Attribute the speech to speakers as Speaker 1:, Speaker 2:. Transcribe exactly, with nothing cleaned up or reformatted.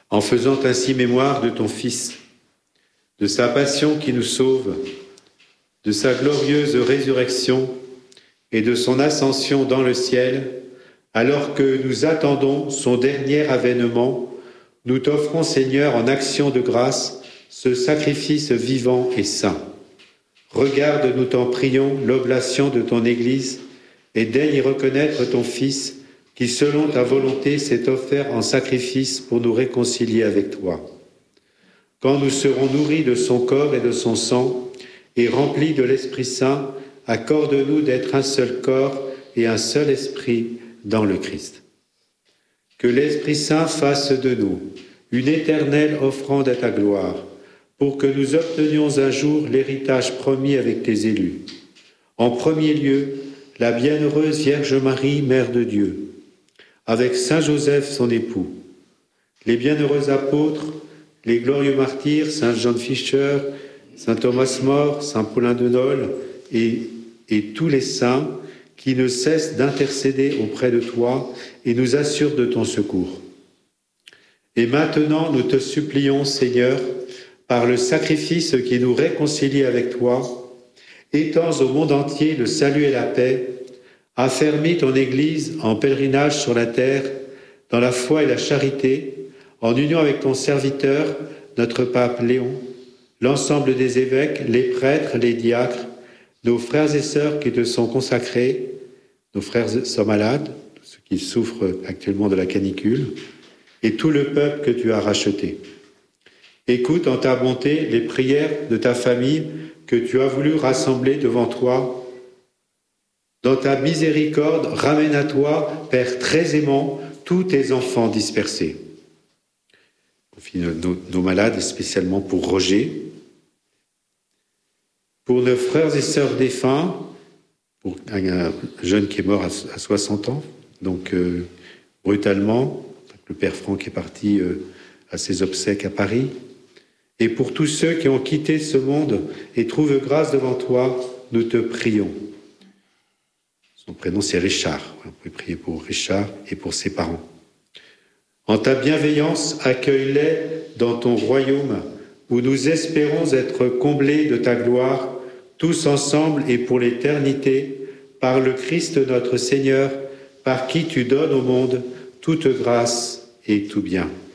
Speaker 1: en faisant ainsi mémoire de ton Fils, de sa passion qui nous sauve, de sa glorieuse résurrection et de son ascension dans le ciel, alors que nous attendons son dernier avènement, nous t'offrons, Seigneur, en action de grâce, ce sacrifice vivant et saint. Regarde, nous t'en prions, l'oblation de ton Église et daigne y reconnaître ton Fils qui, selon ta volonté, s'est offert en sacrifice pour nous réconcilier avec toi. Quand nous serons nourris de son corps et de son sang et remplis de l'Esprit Saint, accorde-nous d'être un seul corps et un seul esprit dans le Christ. Que l'Esprit Saint fasse de nous une éternelle offrande à ta gloire, pour que nous obtenions un jour l'héritage promis avec tes élus. En premier lieu, la bienheureuse Vierge Marie, Mère de Dieu, avec Saint Joseph, son époux, les bienheureux apôtres, les glorieux martyrs, Saint John Fisher, Saint Thomas More, Saint Paulin de Nole et, et tous les saints qui ne cessent d'intercéder auprès de toi et nous assurent de ton secours. Et maintenant, nous te supplions, Seigneur, par le sacrifice qui nous réconcilie avec toi, étends au monde entier le salut et la paix, affermis ton Église en pèlerinage sur la terre, dans la foi et la charité, en union avec ton serviteur, notre pape Léon, l'ensemble des évêques, les prêtres, les diacres, nos frères et sœurs qui te sont consacrés, nos frères et sœurs malades, ceux qui souffrent actuellement de la canicule, et tout le peuple que tu as racheté. Écoute en ta bonté les prières de ta famille que tu as voulu rassembler devant toi. Dans ta miséricorde, ramène à toi, Père très aimant, tous tes enfants dispersés. Confie nos, nos malades, spécialement pour Roger, pour nos frères et sœurs défunts, pour un, un jeune qui est mort à, à soixante ans, donc euh, brutalement, le père Franck est parti euh, à ses obsèques à Paris. Et pour tous ceux qui ont quitté ce monde et trouvent grâce devant toi, nous te prions. Son prénom, c'est Richard. Vous pouvez prier pour Richard et pour ses parents. En ta bienveillance, accueille-les dans ton royaume où nous espérons être comblés de ta gloire, tous ensemble et pour l'éternité, par le Christ notre Seigneur, par qui tu donnes au monde toute grâce et tout bien.